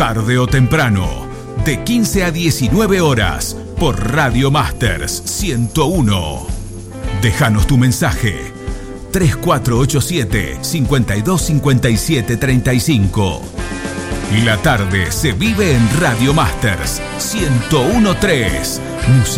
tarde o temprano, de 15 a 19 horas, por Radio Masters 101. Déjanos tu mensaje. 3487-525735. Y la tarde se vive en Radio Masters 101.3.